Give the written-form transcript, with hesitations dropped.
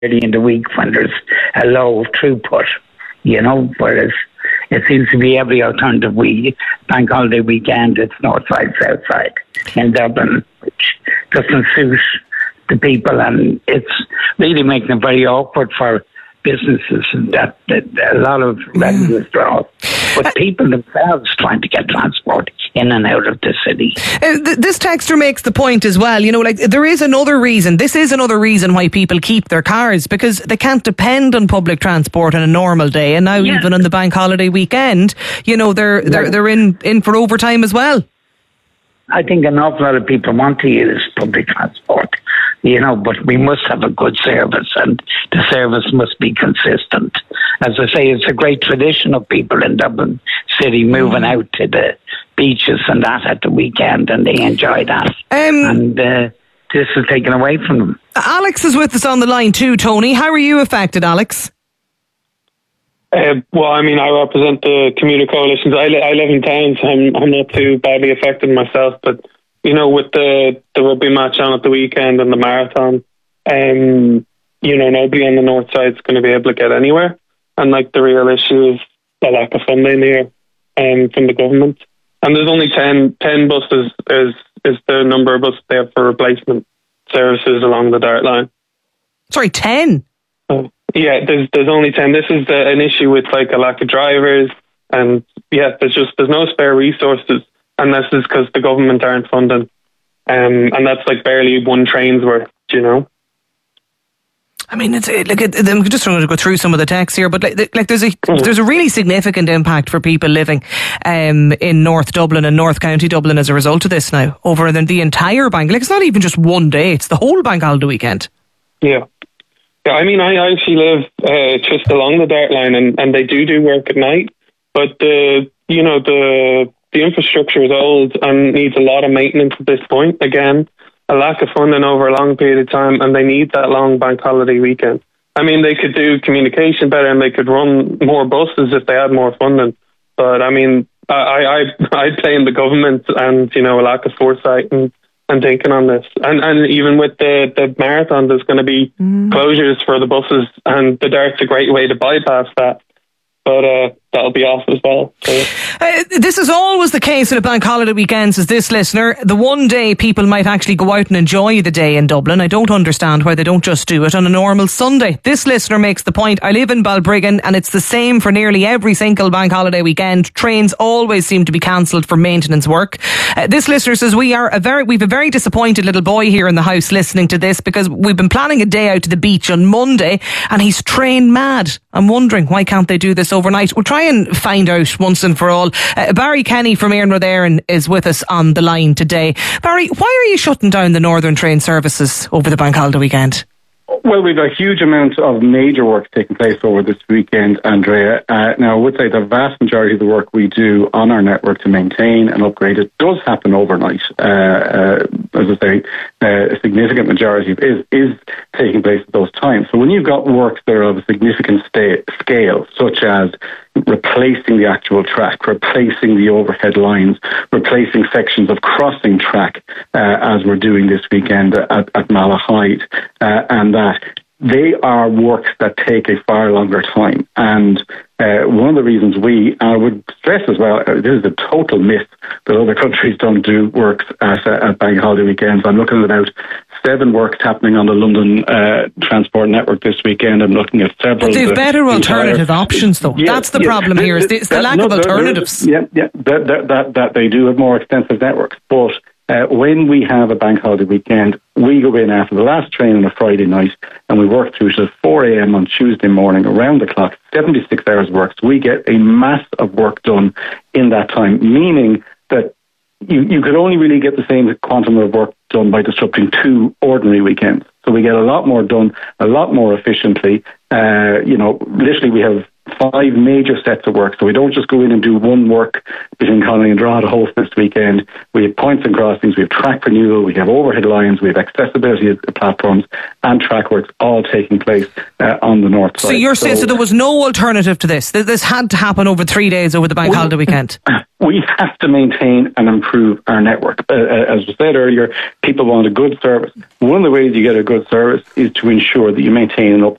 in the week when there's a low throughput, whereas it seems to be every alternative week, bank holiday weekend, it's north side, south side in Dublin, which doesn't suit the people, and it's really making it very awkward for businesses, and that a lot of revenue withdrawal. But people themselves trying to get transport in and out of the city. This texter makes the point as well, there is another reason. This is another reason why people keep their cars, because they can't depend on public transport on a normal day, and now even on the bank holiday weekend, they're in for overtime as well. I think an awful lot of people want to use public transport, but we must have a good service, and the service must be consistent. As I say, it's a great tradition of people in Dublin City moving out to the beaches and that at the weekend, and they enjoy that. And this is taken away from them. Alex is with us on the line too, Tony. How are you affected, Alex? Well, I represent the commuter coalitions. I live in town, so I'm not too badly affected myself. But, with the rugby match on at the weekend and the marathon, nobody on the north side is going to be able to get anywhere. And, the real issue is the lack of funding here from the government. And there's only 10 buses is the number of buses they have for replacement services along the Dart line. Sorry, 10? Yeah, there's only 10. This is an issue with a lack of drivers, and there's no spare resources, and this is because the government aren't funding, and that's barely one train's worth, I'm just trying to go through some of the texts here, but there's a really significant impact for people living in North Dublin and North County Dublin as a result of this now, over the entire bank. It's not even just one day; it's the whole bank holiday weekend. Yeah. Yeah, I actually live just along the Dart line, and they do work at night, but the infrastructure is old and needs a lot of maintenance at this point. Again, a lack of funding over a long period of time, and they need that long bank holiday weekend. They could do communication better, and they could run more buses if they had more funding. But I blame the government and a lack of foresight and thinking on this, and even with the marathon, there's going to be closures for the buses, and the Dart's a great way to bypass that. But that'll be off as well. So. This is always the case in a bank holiday weekend, says this listener. The one day people might actually go out and enjoy the day in Dublin. I don't understand why they don't just do it on a normal Sunday. This listener makes the point, I live in Balbriggan, and it's the same for nearly every single bank holiday weekend. Trains always seem to be cancelled for maintenance work. This listener says, we've a very disappointed little boy here in the house listening to this, because we've been planning a day out to the beach on Monday and he's train mad. I'm wondering, why can't they do this overnight? We'll try and find out once and for all. Barry Kenny from Éire Éireann is with us on the line today. Barry, why are you shutting down the Northern train services over the bank holiday weekend? Well, we've a huge amount of major work taking place over this weekend, Andrea. Now, I would say the vast majority of the work we do on our network to maintain and upgrade it does happen overnight. As I say, a significant majority is taking place at those times. So when you've got works that are of a significant scale, such as replacing the actual track, replacing the overhead lines, replacing sections of crossing track, as we're doing this weekend at Malahide, and that they are works that take a far longer time. And one of the reasons I would stress as well, this is a total myth that other countries don't do works at bank holiday weekends. I'm looking at about 7 works happening on the London transport network this weekend. I'm looking at several. But they've better alternative options, though. Yeah, that's the problem here. Is the lack of alternatives. That they do have more extensive networks. But when we have a bank holiday weekend, we go in after the last train on a Friday night, and we work through till 4 a.m. on Tuesday morning, around the clock, 76 hours work. So we get a mass of work done in that time, meaning that you could only really get the same quantum of work done by disrupting 2 ordinary weekends. So we get a lot more done, a lot more efficiently. Literally we have 5 major sets of work. So we don't just go in and do one work between Connolly and Drogheda Host this weekend. We have points and crossings, we have track renewal, we have overhead lines, we have accessibility platforms and track works all taking place on the north side. So you're saying there was no alternative to this? This had to happen over 3 days over the bank holiday weekend? We have to maintain and improve our network. As we said earlier, people want a good service. One of the ways you get a good service is to ensure that you maintain and